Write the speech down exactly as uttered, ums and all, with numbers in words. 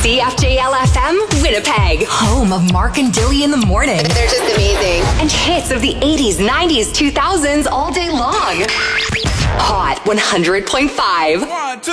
C F J L F M, Winnipeg. Home of Mark and Dilly in the morning. They're just amazing. And hits of the eighties, nineties, two thousands all day long. Hot one hundred point five.